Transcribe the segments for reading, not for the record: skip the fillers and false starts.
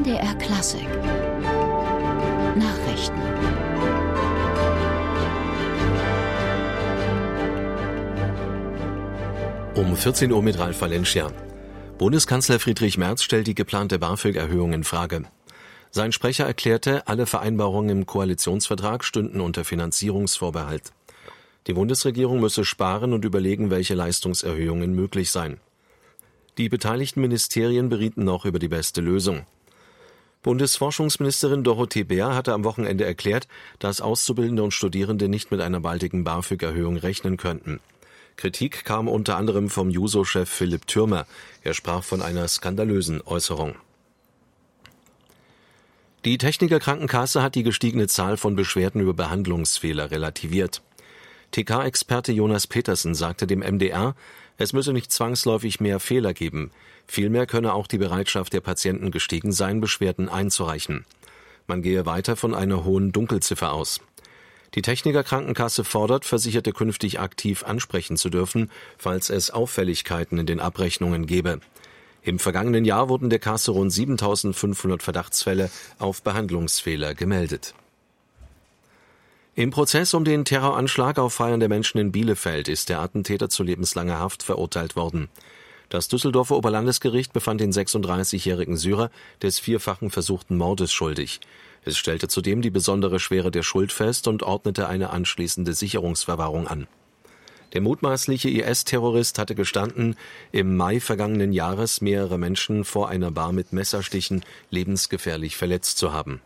NDR Klassik Nachrichten. Um 14 Uhr mit Ralf Valencia. Bundeskanzler Friedrich Merz stellt die geplante BAföG-Erhöhung in Frage. Sein Sprecher erklärte, alle Vereinbarungen im Koalitionsvertrag stünden unter Finanzierungsvorbehalt. Die Bundesregierung müsse sparen und überlegen, welche Leistungserhöhungen möglich seien. Die beteiligten Ministerien berieten noch über die beste Lösung. Bundesforschungsministerin Dorothee Bär hatte am Wochenende erklärt, dass Auszubildende und Studierende nicht mit einer baldigen BAföG-Erhöhung rechnen könnten. Kritik kam unter anderem vom Juso-Chef Philipp Thürmer. Er sprach von einer skandalösen Äußerung. Die Techniker Krankenkasse hat die gestiegene Zahl von Beschwerden über Behandlungsfehler relativiert. TK-Experte Jonas Petersen sagte dem MDR, es müsse nicht zwangsläufig mehr Fehler geben. Vielmehr könne auch die Bereitschaft der Patienten gestiegen sein, Beschwerden einzureichen. Man gehe weiter von einer hohen Dunkelziffer aus. Die Techniker Krankenkasse fordert, Versicherte künftig aktiv ansprechen zu dürfen, falls es Auffälligkeiten in den Abrechnungen gebe. Im vergangenen Jahr wurden der Kasse rund 7.500 Verdachtsfälle auf Behandlungsfehler gemeldet. Im Prozess um den Terroranschlag auf feiernde Menschen in Bielefeld ist der Attentäter zu lebenslanger Haft verurteilt worden. Das Düsseldorfer Oberlandesgericht befand den 36-jährigen Syrer des vierfachen versuchten Mordes schuldig. Es stellte zudem die besondere Schwere der Schuld fest und ordnete eine anschließende Sicherungsverwahrung an. Der mutmaßliche IS-Terrorist hatte gestanden, im Mai vergangenen Jahres mehrere Menschen vor einer Bar mit Messerstichen lebensgefährlich verletzt zu haben.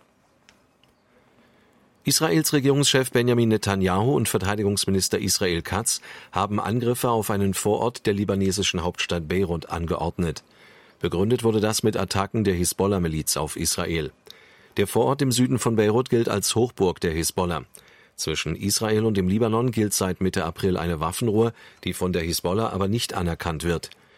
Israels Regierungschef Benjamin Netanyahu und Verteidigungsminister Israel Katz haben Angriffe auf einen Vorort der libanesischen Hauptstadt Beirut angeordnet. Begründet wurde das mit Attacken der Hisbollah-Miliz auf Israel. Der Vorort im Süden von Beirut gilt als Hochburg der Hisbollah. Zwischen Israel und dem Libanon gilt seit Mitte April eine Waffenruhe, die von der Hisbollah aber nicht anerkannt wird.